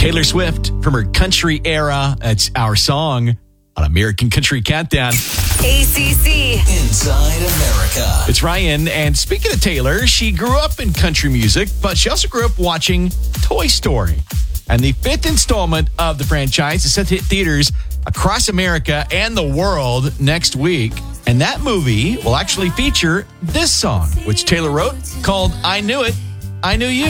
Taylor Swift from her country era. That's our song on American Country Countdown. ACC. Inside America. It's Ryan. And speaking of Taylor, she grew up in country music, but she also grew up watching Toy Story. And the fifth installment of the franchise is set to hit theaters across America and the world next week. And that movie will actually feature this song, which Taylor wrote, called I Knew It, I Knew You.